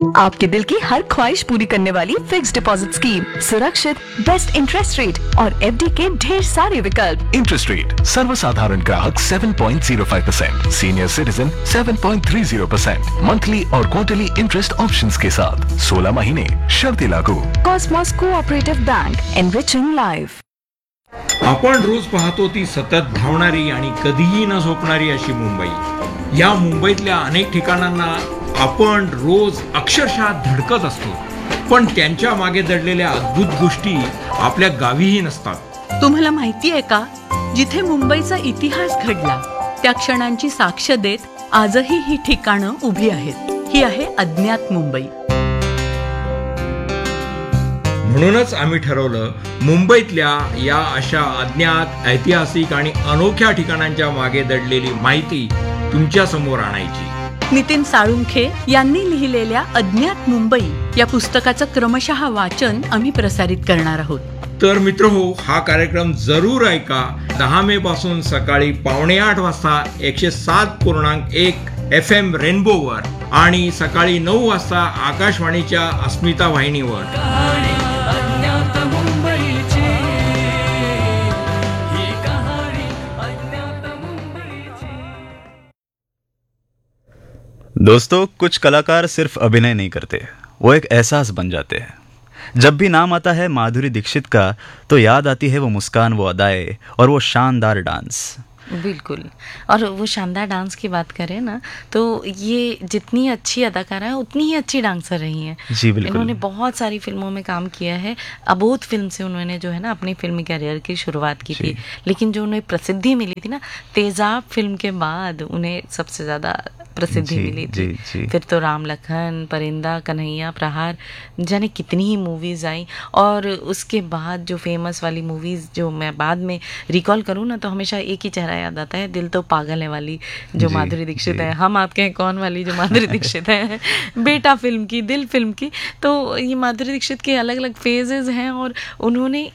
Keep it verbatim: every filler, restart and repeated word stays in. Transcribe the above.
आपके दिल की हर ख्वाहिश पूरी करने वाली फिक्स्ड डिपॉजिट स्कीम, सुरक्षित, बेस्ट इंटरेस्ट रेट और एफडी के ढेर सारे विकल्प। इंटरेस्ट रेट सर्वसाधारण ग्राहक सात पॉइंट शून्य पाँच परसेंट, सीनियर सिटीजन सात पॉइंट तीस परसेंट, मंथली और क्वार्टरली इंटरेस्ट ऑप्शंस के साथ सोलह महीने, शर्तें लागू। Cosmos cooperative bank, enriching life. आपण रोज पाहतो ती सतत धावणारी आणि कधीही न झोपणारी अशी मुंबई। या मुंबईतल्या अनेक ठिकाणांना आपण रोज अक्षरशः धडकत असतो, पण त्यांच्या मागे दडलेल्या अद्भुत गोष्टी आपल्या गावीही नसतात। तुम्हाला माहिती आहे का, जिथे मुंबईचा इतिहास घडला त्या क्षणांची साक्ष देत आजही ही ठिकाणं उभी आहेत। ही आहे अज्ञात मुंबई। म्हणूनच आम्ही ठरवलं, मुंबईतल्या या अशा अज्ञात, ऐतिहासिक आणि अनोख्या ठिकाणांच्या मागे दडलेली माहिती तुमच्या समोर आणायची। नितीन साळुंखे यांनी लिहिलेल्या अज्ञात मुंबई या पुस्तकाचं क्रमशः वाचन आम्ही प्रसारित करणार आहोत। तर मित्रहो, हा कार्यक्रम जरूर ऐका। दहा मे पासून सकाळी पावणे आठ वाजता एकशे सात पूर्णांक एक एफ एम रेनबोवर आणि सकाळी नऊ वाजता आकाशवाणीच्या अस्मिता वाहिनीवर। दोस्तों, कुछ कलाकार सिर्फ अभिनय नहीं करते, वो एक एहसास बन जाते हैं। जब भी नाम आता है माधुरी दीक्षित का, तो याद आती है वो मुस्कान, वो अदाएं और वो शानदार डांस। बिल्कुल। और वो शानदार डांस की बात करें ना, तो ये जितनी अच्छी अदाकारा है उतनी ही अच्छी डांसर रही हैं। जी बिल्कुल। इन्होंने बहुत सारी फिल्मों में काम किया है। अबोध फिल्म से उन्होंने जो है ना अपनी फिल्मी करियर की शुरुआत की थी, लेकिन जो उन्हें प्रसिद्धि मिली थी ना, तेजाब फिल्म के बाद उन्हें सबसे ज़्यादा प्रसिद्धि मिली थी। जी, जी। फिर तो राम लखन, परिंदा, कन्हैया, प्रहार, जाने कितनी ही मूवीज़ आई। और उसके बाद जो फेमस वाली मूवीज़ जो मैं बाद में रिकॉल करूँ ना, तो हमेशा एक ही चेहरा याद आता है, दिल तो पागल है वाली जो माधुरी दीक्षित है, हम आपके हैं कौन वाली जो माधुरी दीक्षित है, बेटा फिल्म की, दिल फिल्म की। तो ये माधुरी दीक्षित के अलग अलग फेजेस हैं और उन्होंने